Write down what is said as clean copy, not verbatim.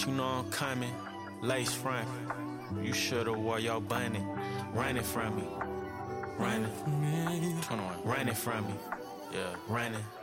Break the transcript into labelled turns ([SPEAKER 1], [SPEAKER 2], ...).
[SPEAKER 1] But you know I'm coming, lace front. You should've wore your bunny. Running from me. Running. 21. Running from me. Yeah, running.